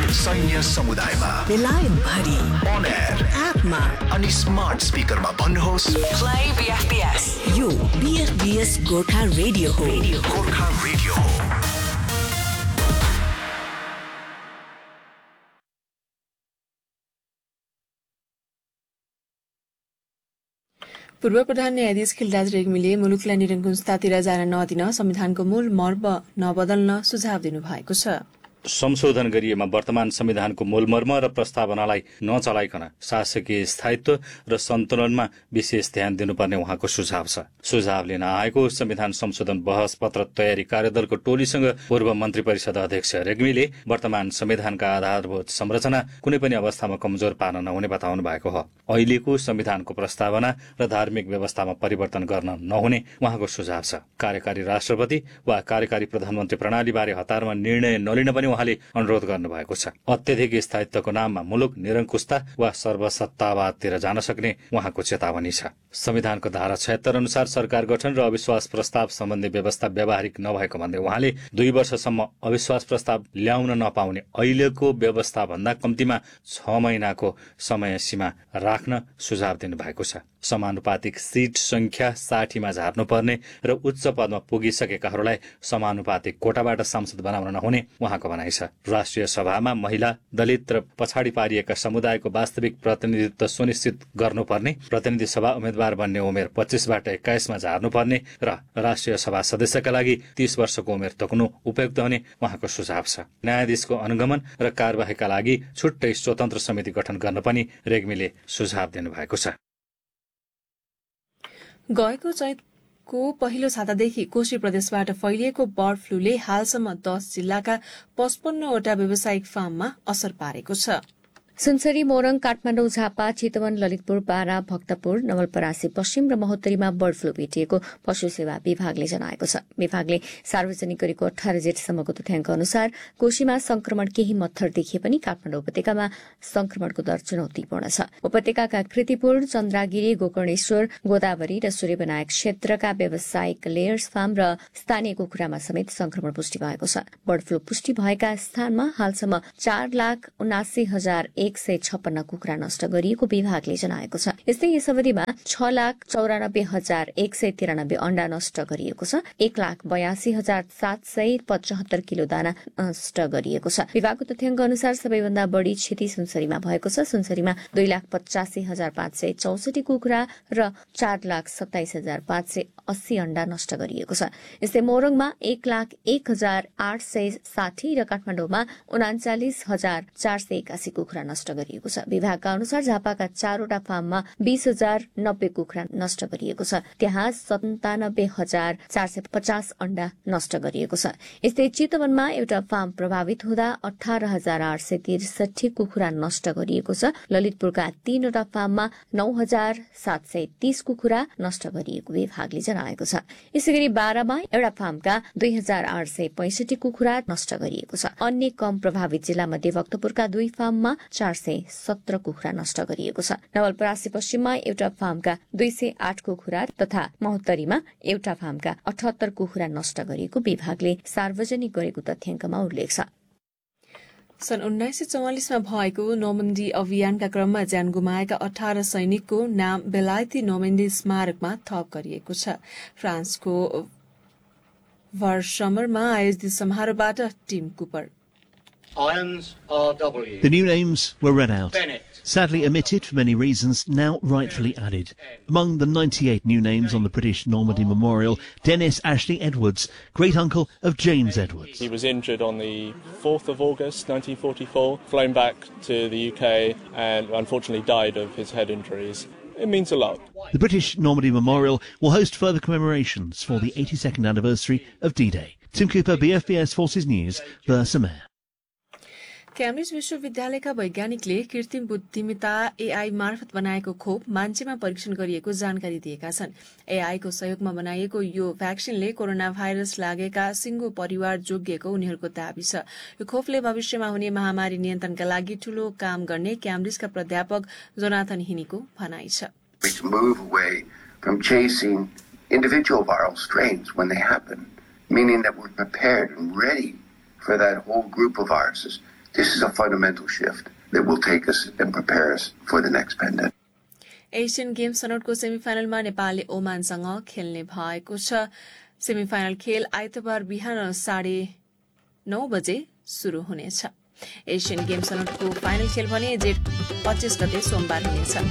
सैन्य समुदायमा बेलायत भरि on air एपमा अनि स्मार्ट स्पिकरमा भन्नुहोस् Play BFBS यो BFBS गोर्खा रेडियो हो गोर्खा रेडियो हो। पूर्व प्रधान न्यायाधीश खिलराज रेग्मीले मुलुकलाई निरङ्कुशतातिर जान नदिन संविधानको मूल मर्म नबदल्न सुझाव दिनुभएको छ। संशोधन गरिएमा वर्तमान संविधानको मूलमर्म र प्रस्तावनालाई नचलाइकन शासकीय स्थायित्व र सन्तुलनमा विशेष ध्यान दिनुपर्ने उहाँको सुझाव छ। सुझाव लिन आएको संविधान संशोधन बहस पत्र तयारी कार्यदलको टोलीसँग पूर्व मन्त्री परिषद अध्यक्ष रेग्मीले वर्तमान संविधानका आधारभूत संरचना कुनै पनि अवस्थामा कमजोर पार्न नहुने बताउनु भएको हो। अहिलेको संविधानको प्रस्तावना र धार्मिक व्यवस्थामा परिवर्तन गर्न नहुने उहाँको सुझाव छ। कार्यकारी राष्ट्रपति वा कार्यकारी प्रधानमन्त्री प्रणालीबारे हतारमा निर्णय नलिन पनि उहाँले अनुरोध गर्नुभएको छ। अत्यधिक स्थायित्वको नाममा मुलुक निरङ्कुशता वा सर्वसत्तावादतिर जान सक्ने उहाँको चेतावनी छ। संविधानको धारा 76 अनुसार सरकार गठन र अविश्वास प्रस्ताव सम्बन्धी व्यवस्था व्यावहारिक नभएको भन्दै उहाँले 2 वर्षसम्म अविश्वास प्रस्ताव ल्याउन नपाउने अहिलेको व्यवस्था भन्दा कम्तीमा 6 महिनाको समय सीमा राख्न सुझाव दिनुभएको छ। समानुपातिक सीट संख्या 60 मा झार्नुपर्ने र उच्च पदमा पुगिसकेकाहरूलाई समानुपातिक कोटाबाट सांसद बनाउन नहुने उहाँको भनाइ छ। राष्ट्रिय सभामा महिला, दलित र पछाडि पारिएका समुदायको वास्तविक प्रतिनिधित्व सुनिश्चित गर्नुपर्ने, प्रतिनिधि सभा उम्मेद्वार बन्ने उमेर 25 बाट 21 मा झार्नुपर्ने र राष्ट्रिय सभा सदस्यका लागि 30 वर्षको उमेर तोक्नु उपयुक्त हुने उहाँको सुझाव छ। न्यायाधीशको अनुगमन र कार्यवाहीका लागि छुट्टै स्वतन्त्र समिति गठन गर्न पनि रेग्मीले सुझाव दिनुभएको छ। गएको चैतको पहिलो सातादेखि कोशी प्रदेशबाट फैलिएको बर्ड फ्लूले हालसम्म 10 जिल्लाका 55 वटा व्यावसायिक फार्ममा असर पारेको छ। सुनसरी, मोरङ, काठमाडौँ, झापा, चितवन, ललितपुर, बारा, भक्तपुर, नवलपरासी पश्चिम र महोत्तरीमा बर्ड फ्लू भेटिएको पशु सेवा विभागले जनाएको छ। विभागले सार्वजनिक गरेको 18 जेठसम्मको तथ्याङ्क अनुसार कोशीमा संक्रमण केही मत्थर देखिए पनि काठमाडौँ उपत्यकामा संक्रमणको दर चुनौतीपूर्ण छ। उपत्यकाका कृतिपुर, चन्द्रागिरी, गोकर्णेश्वर, गोदावरी र सूर्यविनायक क्षेत्रका व्यावसायिक लेयर्स फार्म र स्थानीय कुखुरामा समेत संक्रमण पुष्टि भएको छ। बर्ड फ्लू पुष्टि भएका स्थानमा हालसम्म 4,79,156 कुखुरा नष्ट गरिएको विभागले जनाएको छ। यस्तै यस अवधिमा 6,94,193 अण्डा नष्ट गरिएको छ। 1,82,775 किलो दाना नष्ट गरिएको छ। विभागको तथ्याङ्क अनुसार सबैभन्दा बढ़ी क्षति सुनसरीमा भएको छ। सुनसरीमा 2,85,564 कुखुरा र 4,27,580 अण्डा नष्ट गरिएको छ। यस्तै मोरङमा 1,01,860 र काठमाडौँमा 39,481 कुखुरा नष्ट गरिएको छ। विभागका अनुसार झापाका 4 वटा फार्ममा 20,090 कुखुरा नष्ट गरिएको छ। त्यहाँ 97,450 अण्डा नष्ट गरिएको छ। यस्तै चितवनमा एउटा फार्म प्रभावित हुँदा 18,863 कुखुरा नष्ट गरिएको छ। ललितपुरका 3 वटा फार्ममा 9,730 कुखुरा नष्ट गरिएको विभागले जनाएको छ। यसैगरी बारामा एउटा फार्मका 2,865 कुखुरा नष्ट गरिएको छ। अन्य कम प्रभावित जिल्ला मध्ये भक्तपुरका 2 फार्ममा 417 कुखुरा नष्ट गरिएको छ। नवलपरासी पश्चिममा एउटा फार्मका 208 कुखुरा तथा महोत्तरीमा एउटा फार्मका 78 कुखुरा नष्ट गरिएको विभागले सार्वजनिक गरेको तथ्याङ्कमा उल्लेख छ। सन् 1944 मा भएको नोमन्डी अभियानका क्रममा ज्यान गुमाएका 18 सैनिकको नाम बेलायती नोमन्डी स्मारकमा थप गरिएको छ। फ्रान्सको वर्समरमा आयोजित समारोहबाट team Cooper. The new names were read out. Sadly omitted for many reasons, now rightfully added. Among the 98 new names on the British Normandy Memorial, Dennis Ashley Edwards, great-uncle of James Edwards. He was injured on the 4th of August 1944, flown back to the UK and unfortunately died of his head injuries. It means a lot. The British Normandy Memorial will host further commemorations for the 82nd anniversary of D-Day. Tim Cooper, BFBS Forces News, Versailles. Cambridge विश्वविद्यालयका वैज्ञानिकले कृत्रिम बुद्धिमत्ता AI मार्फत बनाएको खोप मान्छेमा परीक्षण गरिएको जानकारी दिएका छन्। एआईको सहयोगमा बनाइएको यो भ्याक्सिनले कोरोना भाइरस लागेका सिंगो परिवार जोगिएको उनीहरूको दावी छ। यो खोपले भविष्यमा हुने महामारी नियन्त्रणका लागि ठूलो काम गर्ने क्याम्ब्रिजका प्राध्यापक जोनाथन हिनीको भनाइ छ। To move away from chasing individual viral strains when they happen, meaning that we're prepared and ready for that whole group of viruses This is a fundamental shift that will take us and prepare us for the next pandemic. Asian games छनौटको सेमिफाइनलमा नेपालले ओमानसँग खेल्ने भएको छ। Semifinal खेल आइतबार बिहान 9:30 बजे शुरू हुनेछ। एसियन गेम्स छनौटको फाइनल खेल भने जेठ 25 गते सोमबार हुनेछ।